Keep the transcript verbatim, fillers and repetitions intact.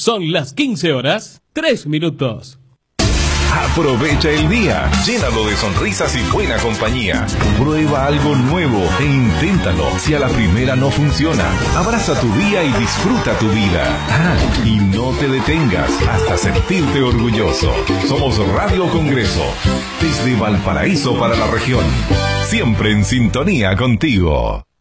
Son las quince horas, tres minutos. Aprovecha el día, llénalo de sonrisas y buena compañía. Prueba algo nuevo e inténtalo. Si a la primera no funciona, abraza tu día y disfruta tu vida. Ah, y no te detengas hasta sentirte orgulloso. Somos Radio Congreso, desde Valparaíso para la región. Siempre en sintonía contigo.